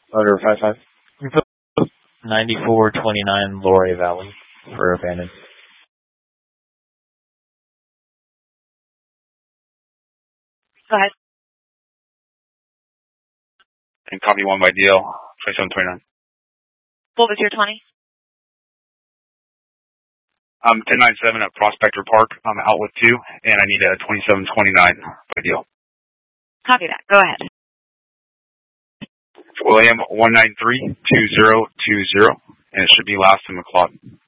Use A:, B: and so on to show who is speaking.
A: Under 5-5.
B: 9429 Lori Valley for abandoned.
C: Go ahead.
D: And copy 1 by DL, 2729.
C: What was your 20?
D: 1097 at Prospector Park. I'm out with 2, and I need a 2729 by DL.
C: Copy that. Go ahead.
D: William 193-2020, and it should be last in McLeod.